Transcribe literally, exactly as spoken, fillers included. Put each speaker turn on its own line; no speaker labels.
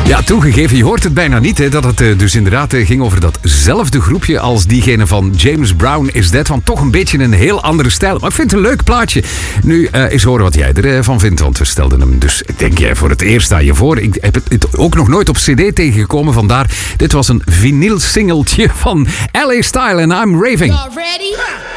Ja, toegegeven, je hoort het bijna niet, hè, dat het uh, dus inderdaad uh, ging over datzelfde groepje als diegene van James Brown Is Dead. Want toch een beetje een heel andere stijl. Maar ik vind het een leuk plaatje. Nu, uh, eens horen wat jij ervan uh, vindt, want we stelden hem dus, denk jij, voor het eerst aan je voor. Ik heb het ook nog nooit op cd tegengekomen, vandaar, dit was een vinyl singeltje van L A Style en I'm Raving.
Y'all ready?